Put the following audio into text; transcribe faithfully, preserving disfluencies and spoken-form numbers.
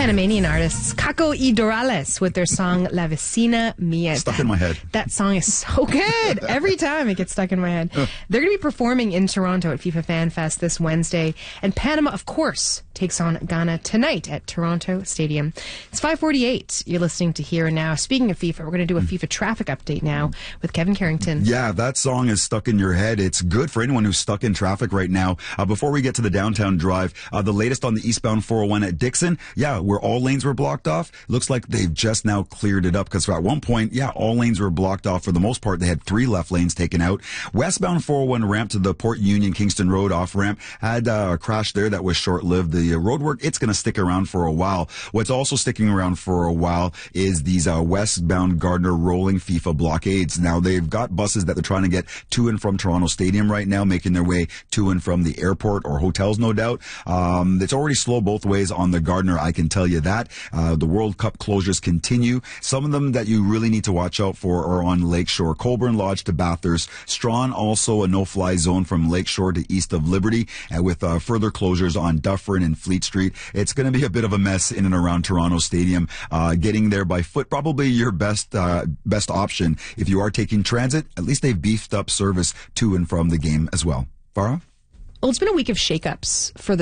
Panamanian artists Caco y Dorales with their song La Vecina Mia. Stuck in my head. That song is so good. Every time it gets stuck in my head. They're going to be performing in Toronto at FIFA Fan Fest this Wednesday. And Panama, of course, takes on Ghana tonight at Toronto Stadium. It's five forty-eight. You're listening to Here and Now. Speaking of FIFA, we're going to do a FIFA traffic update now with Kevin Carrington. Yeah, that song is stuck in your head. It's good for anyone who's stuck in traffic right now. Uh, before we get to the downtown drive, uh, the latest on the eastbound four oh one at Dixon, yeah, where all lanes were blocked off, looks like they've just now cleared it up, because at one point, yeah, all lanes were blocked off. For the most part, they had three left lanes taken out. Westbound four oh one ramp to the Port Union Kingston Road off ramp had uh, a crash there that was short-lived. The uh, road work, it's going to stick around for a while. What's also sticking around for a while is these uh, westbound Gardner rolling FIFA blockades. Now, they've got buses that they're trying to get to and from Toronto Stadium right now, making their way to and from the airport or hotels, no doubt. Um, it's already slow both ways on the Gardner, I can tell you that. Uh, the World Cup closures continue. Some of them that you really need to watch out for are on Lakeshore, Colburn Lodge to Bathurst, Strawn, also a no-fly zone from Lakeshore to east of Liberty, and with uh, further closures on Dufferin and Fleet Street. It's going to be a bit of a mess in and around Toronto Stadium. Uh, getting there by foot, probably your best uh, best option. If you are taking transit, at least they've beefed up service to and from the game as well. Farah? Well, it's been a week of shakeups for the